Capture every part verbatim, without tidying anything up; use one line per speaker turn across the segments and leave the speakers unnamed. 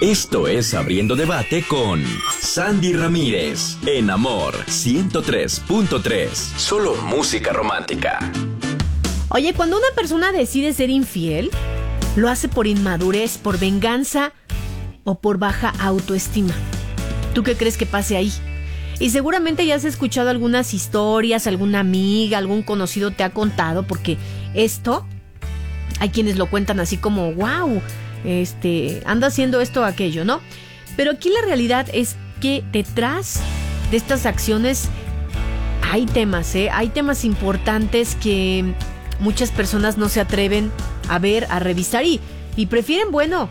Esto es Abriendo Debate con Sandy Ramírez, en Amor ciento tres punto tres. Solo música romántica.
Oye, cuando una persona decide ser infiel, lo hace por inmadurez, por venganza o por baja autoestima. ¿Tú qué crees que pase ahí? Y seguramente ya has escuchado algunas historias, alguna amiga, algún conocido te ha contado, porque esto, hay quienes lo cuentan así como, wow, este, anda haciendo esto o aquello, ¿no? Pero aquí la realidad es que detrás de estas acciones hay temas, ¿eh? Hay temas importantes que muchas personas no se atreven a ver, a revisar y, y prefieren, bueno,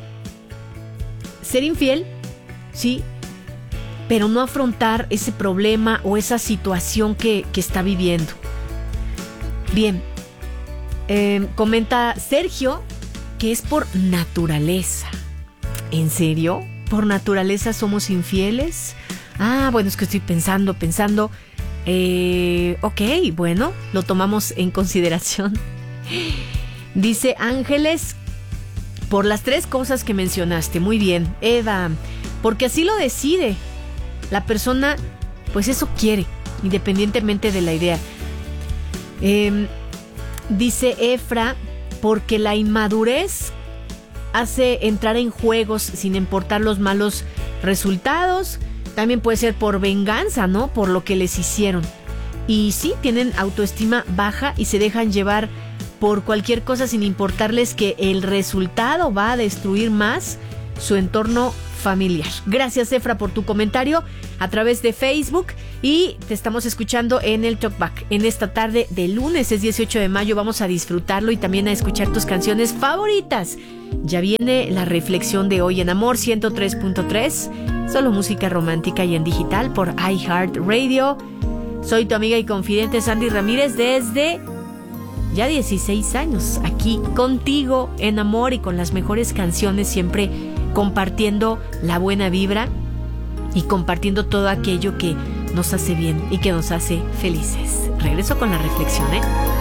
ser infiel, sí, pero no afrontar ese problema o esa situación que, que está viviendo. Bien, eh, comenta Sergio que es por naturaleza. ¿En serio? ¿Por naturaleza somos infieles? Ah, bueno, es que estoy pensando, pensando. Eh, ok, bueno, lo tomamos en consideración. Dice Ángeles, por las tres cosas que mencionaste. Muy bien, Eva, porque así lo decide. La persona, pues eso quiere, independientemente de la idea. Eh, dice Efra, porque la inmadurez hace entrar en juegos sin importar los malos resultados. También puede ser por venganza, ¿no? Por lo que les hicieron. Y sí, tienen autoestima baja y se dejan llevar por cualquier cosa sin importarles que el resultado va a destruir más su entorno familiar. Gracias, Efra, por tu comentario a través de Facebook, y te estamos escuchando en el Talkback en esta tarde de lunes. Es dieciocho de mayo, vamos a disfrutarlo y también a escuchar tus canciones favoritas. Ya viene la reflexión de hoy en Amor ciento tres punto tres, solo música romántica y en digital por iHeartRadio. Soy tu amiga y confidente Sandy Ramírez desde ya dieciséis años, aquí contigo en Amor y con las mejores canciones, siempre compartiendo la buena vibra y compartiendo todo aquello que nos hace bien y que nos hace felices. Regreso con la reflexión, ¿eh?